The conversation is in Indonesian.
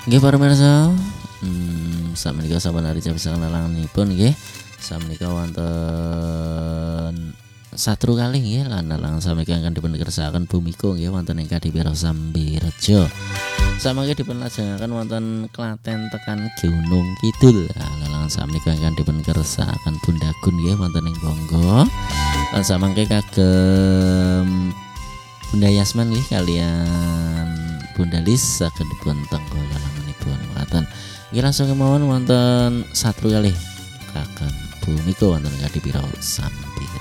Nggih para pemirsa, sakmenika sampun ari pisan lalanganipun nggih. Sakmenika wonten satru kalih nggih lan lalang sameika ingkang dipun kersakaken Bumiko nggih wonten ing Kadipiro Sambirejo. Samangke dipun lajengaken wonten Klaten tekan Gunung Kidul. Lalang sameika ingkang dipun kersakaken Bunda Gun nggih wonten ing Bonggo. Lan samangke kagem Bunda Yasman nggih kalian Bunda Lis saged dipun tenggo lalanganipun mekaten. Nggih langsung kemawon wonten satru kalih kagem Bumiko wonten Kadipiro Sambirejo.